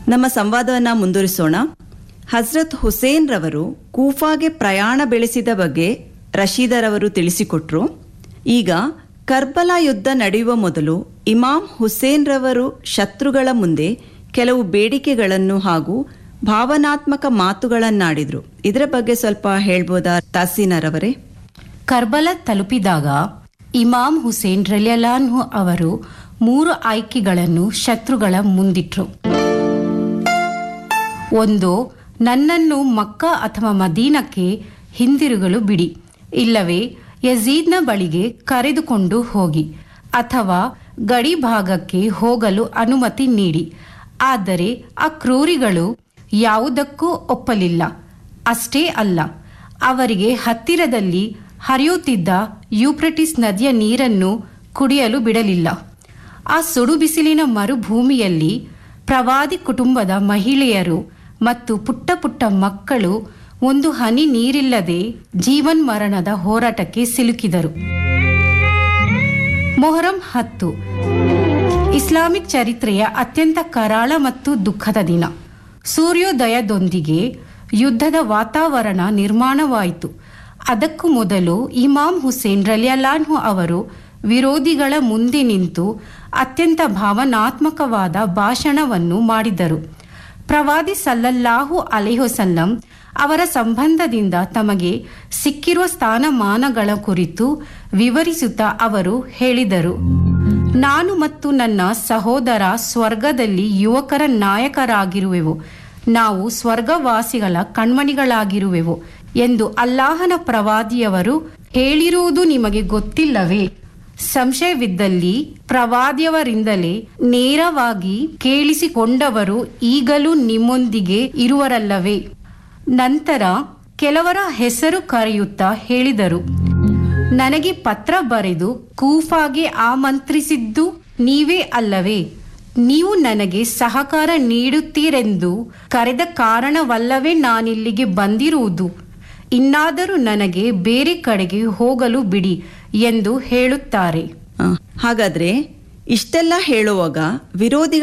ನಮ್ಮ ಸಂವಾದವನ್ನು ಮುಂದುವರಿಸೋಣ. ಹಜರತ್ ಹುಸೇನ್ ರವರು ಕೂಫಾಗೆ ಪ್ರಯಾಣ ಬೆಳೆಸಿದ ಬಗ್ಗೆ ರಶೀದರವರು ತಿಳಿಸಿಕೊಟ್ರು. ಈಗ ಕರ್ಬಲಾ ಯುದ್ಧ ನಡೆಯುವ ಮೊದಲು ಇಮಾಮ್ ಹುಸೇನ್ ರವರು ಶತ್ರುಗಳ ಮುಂದೆ ಕೆಲವು ಬೇಡಿಕೆಗಳನ್ನು ಹಾಗೂ ಭಾವನಾತ್ಮಕ ಮಾತುಗಳನ್ನಾಡಿದ್ರು. ಇದರ ಬಗ್ಗೆ ಸ್ವಲ್ಪ ಹೇಳ್ಬೋದಾ ತಾಸೀನರವರೇ? ಕರ್ಬಲಾ ತಲುಪಿದಾಗ ಇಮಾಮ್ ಹುಸೇನ್ ರಲಿಯಲ್ಲಾಹು ಅವರು 3 ಆಯ್ಕೆಗಳನ್ನು ಶತ್ರುಗಳ ಮುಂದಿಟ್ರು. 1, ನನ್ನನ್ನು ಮಕ್ಕಾ ಅಥವಾ ಮದೀನಕ್ಕೆ ಹಿಂದಿರುಗಲು ಬಿಡಿ, ಇಲ್ಲವೇ ಯಜೀದ್ನ ಬಳಿಗೆ ಕರೆದುಕೊಂಡು ಹೋಗಿ, ಅಥವಾ ಗಡಿ ಭಾಗಕ್ಕೆ ಹೋಗಲು ಅನುಮತಿ ನೀಡಿ. ಆದರೆ ಆ ಕ್ರೂರಿಗಳು ಯಾವುದಕ್ಕೂ ಒಪ್ಪಲಿಲ್ಲ. ಅಷ್ಟೇ ಅಲ್ಲ, ಅವರಿಗೆ ಹತ್ತಿರದಲ್ಲಿ ಹರಿಯುತ್ತಿದ್ದ ಯೂಫ್ರಟಿಸ್ ನದಿಯ ನೀರನ್ನು ಕುಡಿಯಲು ಬಿಡಲಿಲ್ಲ. ಆ ಸುಡು ಬಿಸಿಲಿನ ಮರುಭೂಮಿಯಲ್ಲಿ ಪ್ರವಾದಿ ಕುಟುಂಬದ ಮಹಿಳೆಯರು ಮತ್ತು ಪುಟ್ಟ ಪುಟ್ಟ ಮಕ್ಕಳು ಒಂದು ಹನಿ ನೀರಿಲ್ಲದೆ ಜೀವನ್ಮರಣದ ಹೋರಾಟಕ್ಕೆ ಸಿಲುಕಿದರು. ಮೊಹರಂ 10 ಇಸ್ಲಾಮಿಕ್ ಚರಿತ್ರೆಯ ಅತ್ಯಂತ ಕರಾಳ ಮತ್ತು ದುಃಖದ ದಿನ. ಸೂರ್ಯೋದಯದೊಂದಿಗೆ ಯುದ್ಧದ ವಾತಾವರಣ ನಿರ್ಮಾಣವಾಯಿತು. ಅದಕ್ಕೂ ಮೊದಲು ಇಮಾಮ್ ಹುಸೇನ್ ರಲಿಯಲ್ಲಾಹು ಅವರು ವಿರೋಧಿಗಳ ಮುಂದೆ ನಿಂತು ಅತ್ಯಂತ ಭಾವನಾತ್ಮಕವಾದ ಭಾಷಣವನ್ನು ಮಾಡಿದರು. ಪ್ರವಾದಿ ಸಲ್ಲಲ್ಲಾಹು ಅಲೈಹಿ ವಸಲ್ಲಂ ಅವರ ಸಂಬಂಧದಿಂದ ತಮಗೆ ಸಿಕ್ಕಿರುವ ಸ್ಥಾನಮಾನಗಳ ಕುರಿತು ವಿವರಿಸುತ್ತಾ ಅವರು ಹೇಳಿದರು, ನಾನು ಮತ್ತು ನನ್ನ ಸಹೋದರ ಸ್ವರ್ಗದಲ್ಲಿ ಯುವಕರ ನಾಯಕರಾಗಿರುವೆವು, ನಾವು ಸ್ವರ್ಗವಾಸಿಗಳ ಕಣ್ಮಣಿಗಳಾಗಿರುವೆವು ಎಂದು ಅಲ್ಲಾಹನ ಪ್ರವಾದಿಯವರು ಹೇಳಿರುವುದು ನಿಮಗೆ ಗೊತ್ತಿಲ್ಲವೇ? ಸಂಶಯವಿದ್ದಲ್ಲಿ ಪ್ರವಾದಿಯವರಿಂದಲೇ ನೇರವಾಗಿ ಕೇಳಿಸಿಕೊಂಡವರು ಈಗಲೂ ನಿಮ್ಮೊಂದಿಗೆ ಇರುವರಲ್ಲವೇ? ನಂತರ ಕೆಲವರ ಹೆಸರು ಕರೆಯುತ್ತಾ ಹೇಳಿದರು, ನನಗೆ ಪತ್ರ ಬರೆದು ಕೂಫಾಗೆ ಆಮಂತ್ರಿಸಿದ್ದು ನೀವೇ ಅಲ್ಲವೇ? ನೀವು ನನಗೆ ಸಹಕಾರ ನೀಡುತ್ತೀರೆಂದು ಕರೆದ ಕಾರಣವಲ್ಲವೇ ನಾನಿಲ್ಲಿಗೆ ಬಂದಿರುವುದು? ಇನ್ನಾದರೂ ನನಗೆ ಬೇರೆ ಕಡೆಗೆ ಹೋಗಲು ಬಿಡಿ ಎಂದು ಹೇಳುತ್ತಾರೆ. ಹಾಗಾದ್ರೆ ಇಷ್ಟೆಲ್ಲ ಹೇಳುವಾಗ ವಿರೋಧಿಗಳ